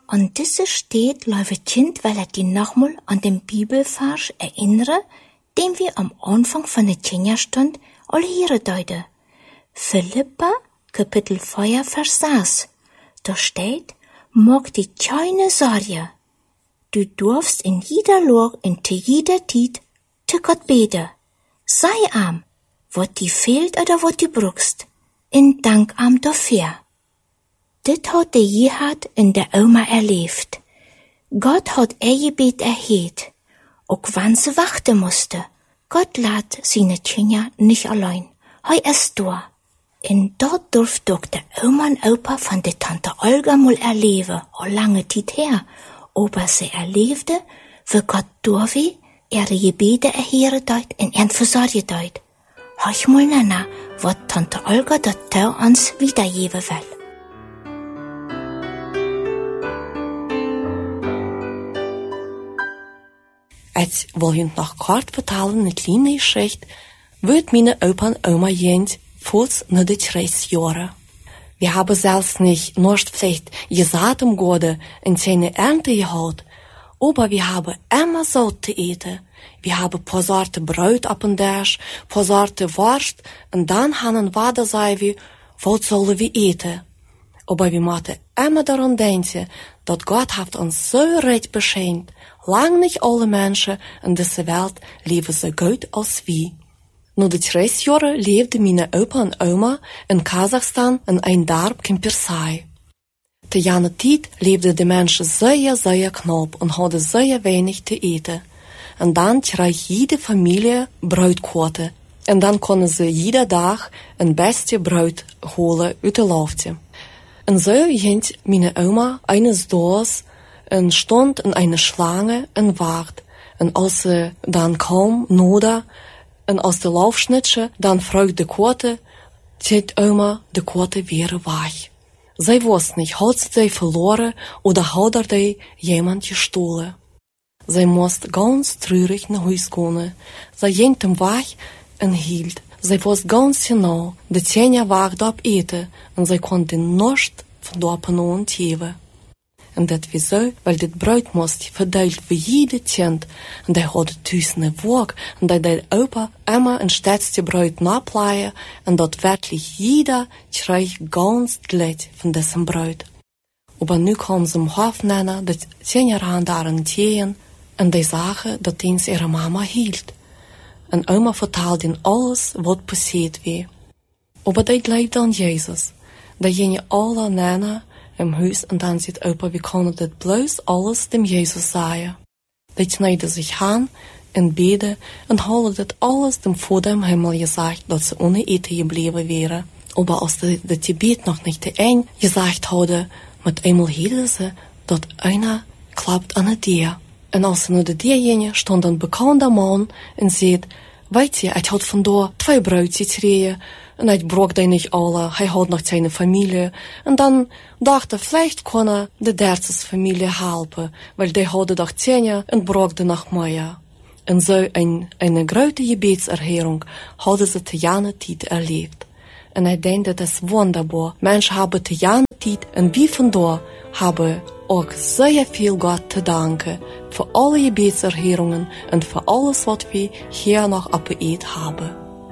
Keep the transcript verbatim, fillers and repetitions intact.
Und diese steht, liebe Kind, weil er die nochmal an den Bibelvers erinnere, den wir am Anfang von der Tjenja-Stund alle hier deuten. Philippa, Kapitel vier, Vers sechs. Da steht, mag die keine Sorge. Du darfst in jeder Lage und zu jeder Zeit zu Gott beten. Sei arm, was dir fehlt oder was du brauchst, in Dank arm dafür. Das hat der Jehad in der Oma erlebt. Gott hat ihr Gebet erhört, auch wenn sie warten musste. Gott lässt seine Tjenja nicht allein. Er ist da. Und dort durfte auch der Oma und Opa von der Tante Olga mal erleben, auch lange Zeit her. Aber sie erlebte, wie Gott durch ihre Gebete erhören deut und ihren versorgen deut. Hör mal nach, was Tante Olga dort uns wiedergeben will. Ich will Ihnen noch kort vertellen eine kleine Geschichte, wird meine Opa und Oma jent kurz nach den dreißig Jahren. Wir haben selbst nicht nur vielleicht gesagt um Gott in seine Ernte geholt, aber wir haben immer so zu essen. Wir haben paar Sorte Brot auf dem Tisch, paar Sorte Wurst, und dann haben wir da sagen wir, was sollen wir essen? Aber wir müssen immer daran denken, dass Gott hat uns so recht beschenkt. Lang nicht alle Menschen in dieser Welt leben so gut als wir. Nur die dreißig Jahre lebten meine Opa und Oma in Kasachstan in einem Dorf in Persai. Zu jener Zeit lebten die Menschen sehr, sehr knapp und hatten sehr wenig zu essen. Und dann krieg jede Familie Broodquote. Und dann konnten sie jeden Tag ein beste Brot holen uit de Luft. Und so ging meine Oma eines Tages und stand in einer Schlange und wart. Und als sie dann kam, noda, und als der Laufschnittsche dann fragt die Quote, zählt Oma, die Quote wäre weich. Sie wusste nicht, hat sie verloren oder hat er die jemand gestohlen. Sie musste ganz traurig nach Hause gehen. Sie ging im Weg und hielt. Sie wusste ganz genau, die Tjenja war dort eten und sie konnte nicht von dort an tiven. Und das wieso, weil das Brot musste verteilt für jede Kind. Und er hatte thuis eine Waage und er der Opa immer ein stetsche Brot nachleihen und dort wirklich jeder kreeg ganz gleich von diesem Brot. Aber nu kam sie im Hof nennen, dat Tjenja ran daran tiehen und die sagen, dat eens ihre Mama hielt. Und Oma vertelde ihnen alles, was passiert war. Aber die glaubte an Jesus. Die gingen alle nennen im Haus und dann sieht Opa, wie können das bloß alles dem Jesus sagen. Die schneiden sich an und beten und haben das alles dem Vater im Himmel gesagt, dass sie ohne Eten geblieben wären. Aber als die, die Gebet noch nicht zu eng gesagt hadden, mit einmal hielten sie, dass einer klappt an dir. Und als sie naar de deur gingen, stond een bekende man en zei, weet je, hij had vandaag twee broodjes gereden en hij brak die niet alle, hij had nog zijn familie. En dan dacht hij, vielleicht kon hij de derde familie helpen, weil die hadden doch tien en brak die nog meer. En zo een, een grote gebetserhörung hadden ze te jane tijd erlebt. En hij denkt, dat is wunderbar. Menschen haben te jane tijd en wie vandaag haben auch sehr viel Gott zu danken für alle Gebetserhörungen und für alles, was wir hier noch abgeübt haben.